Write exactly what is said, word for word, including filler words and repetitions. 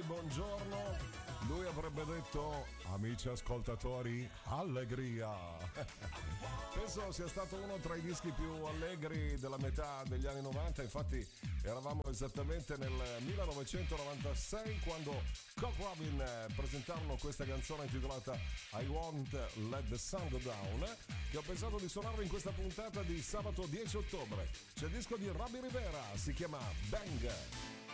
buongiorno. Lui avrebbe detto: amici ascoltatori, allegria. Penso sia stato uno tra i dischi più allegri della metà degli anni novanta. Infatti eravamo esattamente nel millenovecentonovantasei quando Cock Robin presentarono questa canzone intitolata I Won't Let the Sun Go Down, che ho pensato di suonarvi in questa puntata di sabato dieci ottobre. C'è il disco di Robbie Rivera, si chiama Bang.